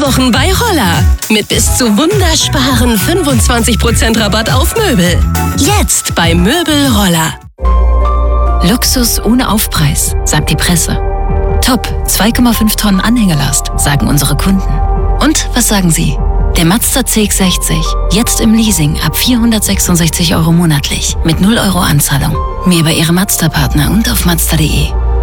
Wochen bei Roller. Mit bis zu wundersparen 25% Rabatt auf Möbel. Jetzt bei Möbel Roller. Luxus ohne Aufpreis, sagt die Presse. Top, 2,5 Tonnen Anhängelast, sagen unsere Kunden. Und was sagen Sie? Der Mazda CX-60, jetzt im Leasing ab 466 € monatlich, mit 0 € Anzahlung. Mehr bei Ihrem Mazda-Partner und auf mazda.de.